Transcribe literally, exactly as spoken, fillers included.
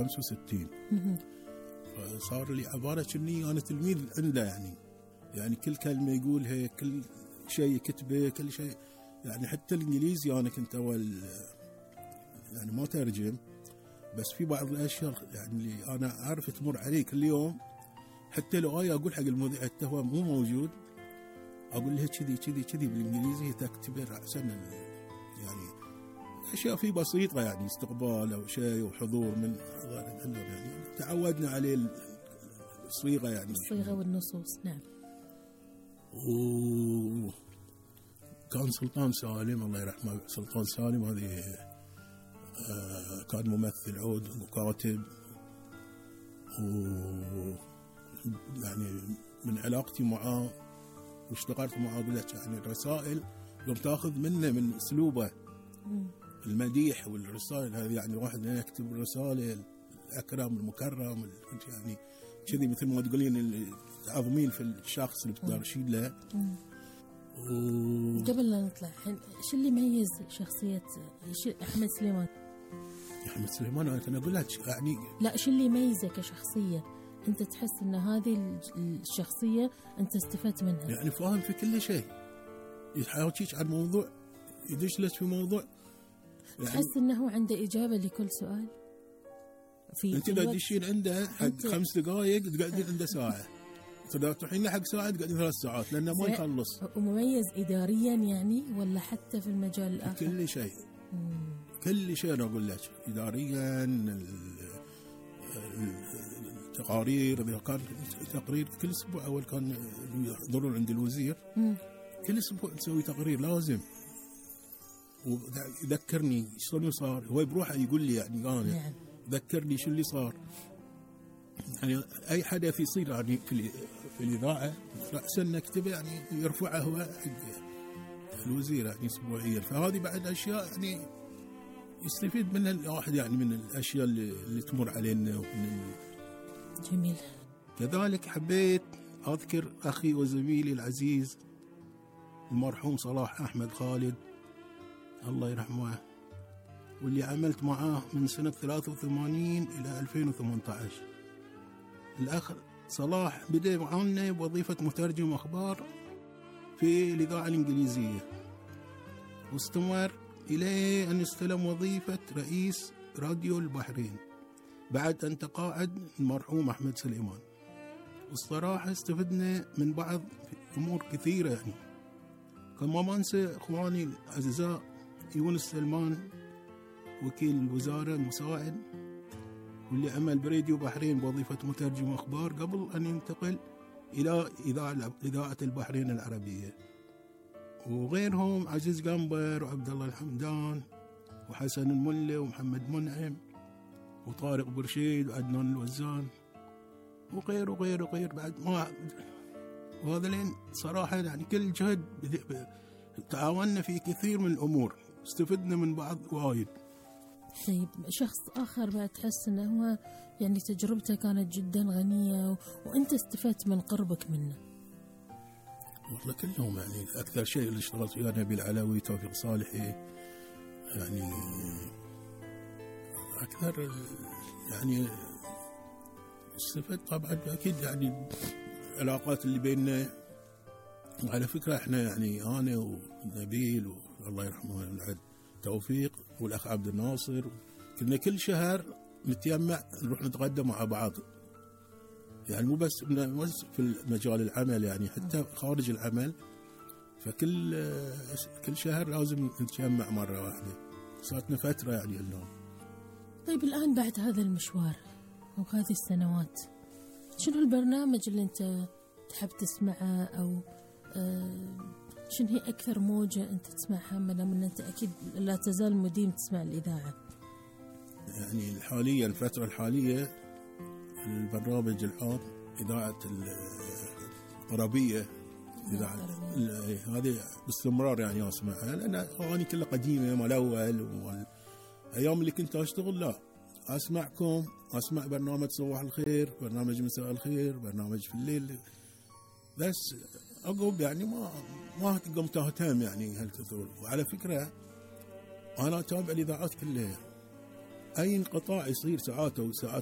خمسة وستين. فصار لي عبارة كني أنا تلميذ عنده يعني يعني كل كلمة يقولها، كل شيء كتبه، كل شيء يعني. حتى الإنجليزي أنا كنت أول يعني ما ترجم، بس في بعض الأشياء يعني اللي أنا عارف تمر علي كل يوم. حتى لو آية أقول حق المذيع التهوى مو موجود، أقول له كذي كذي كذي بالإنجليزي تكتبه أحسن. يعني أشياء في بسيطة يعني استقبال أو شيء وحضور من حضور يعني تعودنا عليه الصيغة يعني الصيغة والنصوص. نعم. وكان سلطان سالم الله يرحمه، سلطان سالم هذه آه كان ممثل عود وكاتب، و يعني من علاقتي معه واشتغلت معه أقول لك يعني الرسائل يوم تاخذ منه من اسلوبه المديح والرسائل هذه. يعني واحد يكتب الرسائل الأكرم المكرم يعني كذي مثل ما تقولين العظمين في الشخص اللي بتدارشين له. و... قبل لا نطلع الحين، شو اللي يميز شخصية أحمد سليمان؟ أحمد سليمان أنا أقول لك يعني لا، شو اللي يميزه كشخصية أنت تحس أن هذه الشخصية أنت استفدت منها؟ يعني فاهم في كل شيء، يحاويك عن موضوع يدش لك في موضوع يعني تحس أنه عنده إجابة لكل سؤال. في أنت إذا تدشين عنده حق خمس دقائق تقعدين عنده ساعة، إذا تروحين حق ساعة تقعدين ثلاث ساعات لأنه ما يخلص. ومميز إداريا يعني ولا حتى في المجال الآخر؟ كل شيء. مم. كل شيء أنا أقول لك إداريا، التقارير إذا كان تقرير كل أسبوع أول كان يحضرون عند الوزير. مم. كل أسبوع نسوي تقرير لازم، ويذكرني شلون صار. هو بروحه يقول لي يعني أنا يعني ذكرني شو اللي صار. يعني أي حدث يصير يعني في في الإذاعة رأسا نكتبه يعني يرفعه هو حق الوزير يعني أسبوعيا. فهذه بعد أشياء يعني يستفيد منها الواحد يعني من الأشياء اللي, اللي تمر علينا. ومن جميل. كذلك حبيت أذكر أخي وزميلي العزيز المرحوم صلاح أحمد خالد الله يرحمه، واللي عملت معاه من سنة ثلاثة وثمانين إلى ألفين وثمانية عشر. الأخ صلاح بدأ معنا بوظيفة مترجم أخبار في الإذاعة الإنجليزية، واستمر إلى أن استلم وظيفة رئيس راديو البحرين بعد أن تقاعد المرحوم أحمد سليمان. والصراحة استفدنا من بعض أمور كثيرة يعني. كما ما أنسى إخواني الأعزاء يونس سلمان وكيل الوزارة المساعد، واللي عمل براديو بحرين بوظيفة مترجم أخبار قبل أن ينتقل إلى إذاعة البحرين العربية، وغيرهم عزيز قنبر وعبد الله الحمدان وحسن الملة ومحمد منعم وطارق برشيد وعدنان الوزان وغير وغير وغير بعد ما. وهذا لين صراحة يعني كل جهد تعاوننا في كثير من الأمور، استفدنا من بعض وايد. طيب شخص آخر بعد تحس أنه هو يعني تجربته كانت جدا غنية و... وأنت استفدت من قربك منه؟ والله كلهم يعني. أكثر شيء اللي اشتغلت فيه نبيل علوي، توفيق صالحي، يعني أكثر يعني استفدت طبعا أكيد يعني العلاقات اللي بيننا. وعلى فكرة احنا يعني أنا ونبيل والله يرحمه العد توفيق والأخ عبد الناصر كنا كل شهر نتجمع نروح نتغدى مع بعض، يعني مو بس بس في مجال العمل يعني حتى خارج العمل. فكل كل شهر لازم نتجمع مرة واحدة. صارتنا فترة يعني اليوم. طيب الآن بعد هذا المشوار وهذه السنوات، شنو البرنامج اللي أنت تحب تسمعه، أو آه شنو هي أكثر موجة أنت تسمعها من أن أنت أكيد لا تزال مديم تسمع الإذاعة؟ يعني الحالية الفترة الحالية البرنامج الآن إذاعة الطربية، إذاعة هذه باستمرار يعني أسمعها، لأن أغاني كلها قديمة مال الأول والأيام اللي كنت أشتغل. لا أسمعكم، أسمع برنامج صباح الخير، برنامج مساء الخير، برنامج في الليل، بس أقوم يعني ما ما قمت أهتم يعني هالكثر. وعلى فكرة أنا أتابع الإذاعات كلها، أي انقطاع يصير ساعات أو ساعات